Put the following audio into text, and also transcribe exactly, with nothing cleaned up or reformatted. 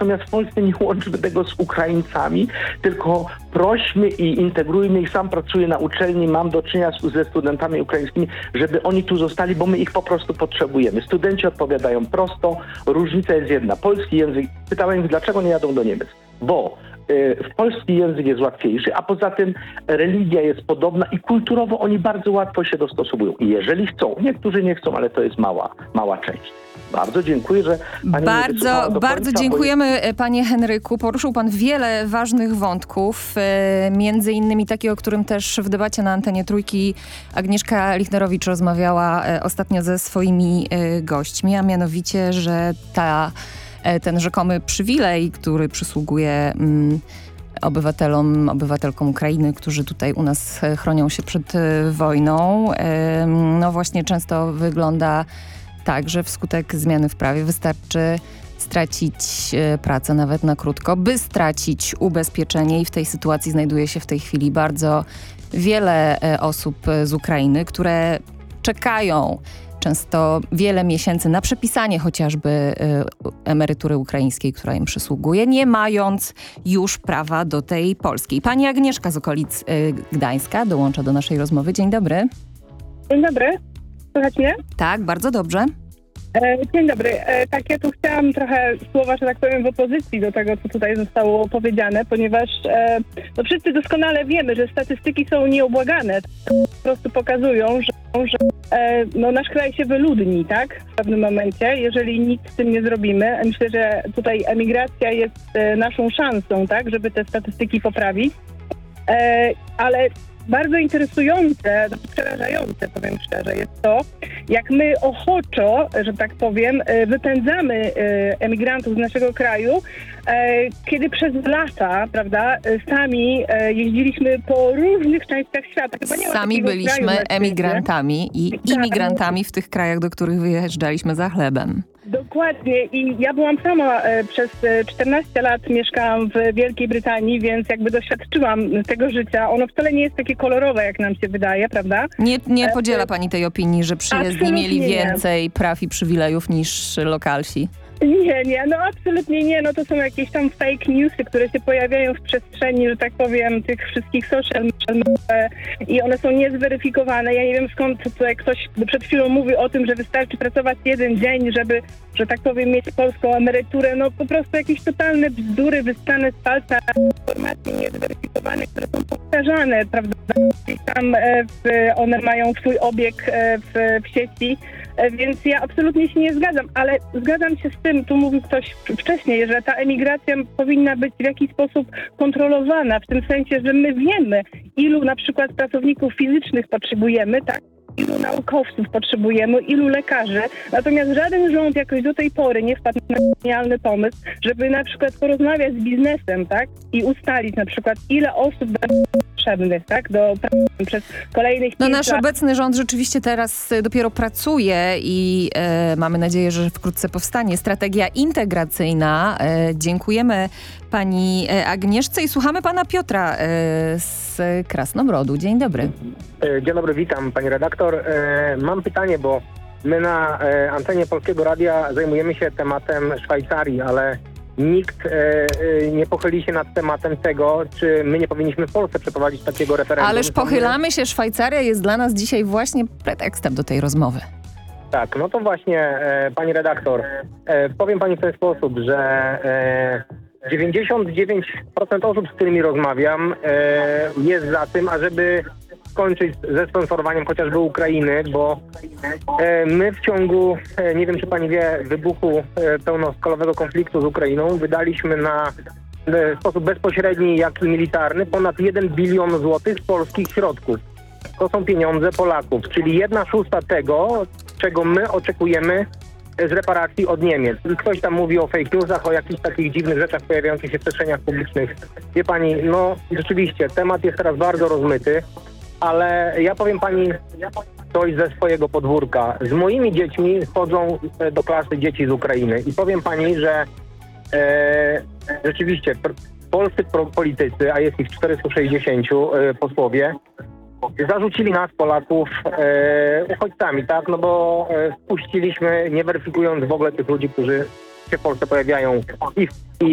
natomiast w Polsce nie łączmy tego z Ukraińcami, tylko prośmy i integrujmy ich. Sam pracuję na uczelni, mam do czynienia z, ze studentami ukraińskimi, żeby oni tu zostali, bo my ich po prostu potrzebujemy. Studenci odpowiadają prosto, różnica jest jedna. Polski język, pytałem ich, dlaczego nie jadą do Niemiec? Bo w polski język jest łatwiejszy, a poza tym religia jest podobna i kulturowo oni bardzo łatwo się dostosowują. I jeżeli chcą, niektórzy nie chcą, ale to jest mała, mała część. Bardzo dziękuję, że pani Bardzo, do bardzo końca, dziękujemy jest... panie Henryku. Poruszył pan wiele ważnych wątków, między innymi taki, o którym też w debacie na antenie Trójki Agnieszka Lichnerowicz rozmawiała ostatnio ze swoimi gośćmi, a mianowicie, że ta ten rzekomy przywilej, który przysługuje mm, obywatelom, obywatelkom Ukrainy, którzy tutaj u nas chronią się przed wojną, no właśnie często wygląda tak, że wskutek zmiany w prawie wystarczy stracić pracę nawet na krótko, by stracić ubezpieczenie i w tej sytuacji znajduje się w tej chwili bardzo wiele osób z Ukrainy, które czekają często wiele miesięcy na przepisanie chociażby y, emerytury ukraińskiej, która im przysługuje, nie mając już prawa do tej polskiej. Pani Agnieszka z okolic y, Gdańska dołącza do naszej rozmowy. Dzień dobry. Dzień dobry. Słychać mnie? Tak, bardzo dobrze. E, dzień dobry. E, tak, ja tu chciałam trochę słowa, że tak powiem, w opozycji do tego, co tutaj zostało powiedziane, ponieważ e, no wszyscy doskonale wiemy, że statystyki są nieubłagane. Po prostu pokazują, że, że e, no nasz kraj się wyludni, tak? W pewnym momencie, jeżeli nic z tym nie zrobimy. Myślę, że tutaj emigracja jest e, naszą szansą, tak? Żeby te statystyki poprawić. E, ale bardzo interesujące, przerażające, powiem szczerze, jest to, jak my ochoczo, że tak powiem, wypędzamy emigrantów z naszego kraju, kiedy przez lata, prawda, sami jeździliśmy po różnych częściach świata. Chyba nie ma sami byliśmy kraju emigrantami i imigrantami w tych krajach, do których wyjeżdżaliśmy za chlebem. Dokładnie i ja byłam sama e, przez czternaście lat, mieszkałam w Wielkiej Brytanii, więc jakby doświadczyłam tego życia. Ono wcale nie jest takie kolorowe, jak nam się wydaje, prawda? Nie, nie podziela pani tej opinii, że przyjezdni mieli nie. więcej praw i przywilejów niż lokalsi? Nie, nie, no absolutnie nie. No to są jakieś tam fake newsy, które się pojawiają w przestrzeni, że tak powiem, tych wszystkich social media i one są niezweryfikowane. Ja nie wiem, skąd tutaj ktoś przed chwilą mówił o tym, że wystarczy pracować jeden dzień, żeby, że tak powiem, mieć polską emeryturę. No po prostu jakieś totalne bzdury wyssane z palca, informacje niezweryfikowane, które są powtarzane, prawda? I tam e, w, one mają swój obieg e, w, w sieci. Więc ja absolutnie się nie zgadzam, ale zgadzam się z tym, tu mówił ktoś wcześniej, że ta emigracja powinna być w jakiś sposób kontrolowana, w tym sensie, że my wiemy, ilu na przykład pracowników fizycznych potrzebujemy, tak? Ilu naukowców potrzebujemy, ilu lekarzy. Natomiast żaden rząd jakoś do tej pory nie wpadł na genialny pomysł, żeby na przykład porozmawiać z biznesem, tak? I ustalić na przykład, ile osób będzie potrzebnych, tak? Do przez kolejnych No pięć nasz lat. obecny rząd rzeczywiście teraz dopiero pracuje i e, mamy nadzieję, że wkrótce powstanie strategia integracyjna. E, dziękujemy pani Agnieszce i słuchamy pana Piotra e, z Krasnobrodu. Dzień dobry. Dzień dobry, witam pani redaktor. Mam pytanie, bo my na antenie Polskiego Radia zajmujemy się tematem Szwajcarii, ale nikt nie pochyli się nad tematem tego, czy my nie powinniśmy w Polsce przeprowadzić takiego referendum. Ależ pochylamy się, Szwajcaria jest dla nas dzisiaj właśnie pretekstem do tej rozmowy. Tak, no to właśnie pani redaktor, powiem pani w ten sposób, że dziewięćdziesiąt dziewięć procent osób, z którymi rozmawiam, jest za tym, ażeby skończyć ze sponsorowaniem chociażby Ukrainy, bo e, my w ciągu, e, nie wiem czy pani wie, wybuchu e, pełnoskalowego konfliktu z Ukrainą wydaliśmy na e, sposób bezpośredni, jak i militarny ponad jeden bilion złotych polskich środków. To są pieniądze Polaków, czyli jedna szósta tego, czego my oczekujemy z reparacji od Niemiec. I ktoś tam mówi o fake newsach, o jakichś takich dziwnych rzeczach pojawiających się w przestrzeniach publicznych. Wie pani, no rzeczywiście, temat jest teraz bardzo rozmyty. Ale ja powiem pani coś ze swojego podwórka. Z moimi dziećmi chodzą do klasy dzieci z Ukrainy i powiem pani, że e, rzeczywiście pr- polscy pro- politycy, a jest ich czterysta sześćdziesiąt e, posłowie, zarzucili nas, Polaków, e, uchodźcami, tak? No bo e, wpuściliśmy, nie weryfikując w ogóle tych ludzi, którzy się w Polsce pojawiają i w